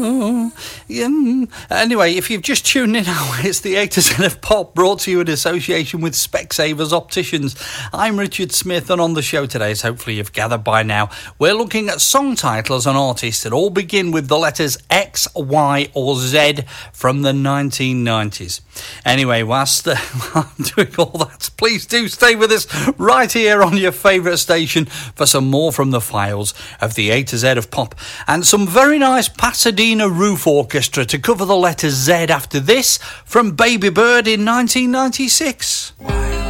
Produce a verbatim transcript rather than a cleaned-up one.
Oh, yeah. Anyway, if you've just tuned in now, it's the A to Z of Pop, brought to you in association with Specsavers Opticians. I'm Richard Smith, and on the show today, as hopefully you've gathered by now, we're looking at song titles and artists that all begin with the letters X, Y or Z from the nineteen nineties. Anyway, whilst uh, I'm doing all that, please do stay with us right here on your favourite station for some more from the files of the A to Z of Pop, and some very nice Pasadena Roof Orchestra to cover the letter Z after this from Baby Bird in nineteen ninety-six. Why?